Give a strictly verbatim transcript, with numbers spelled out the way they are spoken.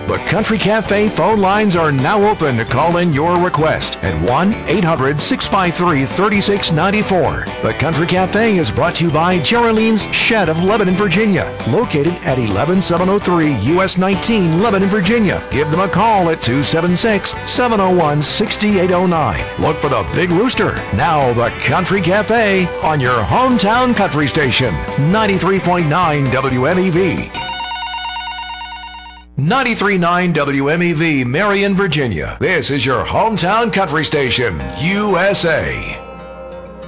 The Country Cafe phone lines are now open to call in your request at one eight hundred six five three three six nine four. The Country Cafe is brought to you by Geraldine's Shed of Lebanon, Virginia, located at eleven seven oh three U S nineteen, Lebanon, Virginia. Give them a call at two seven six, seven oh one, six eight oh nine. Look for the Big Rooster. Now the Country Cafe on your hometown country station, ninety-three point nine W M E V. ninety-three point nine W M E V, Marion, Virginia. This is your hometown country station, U S A.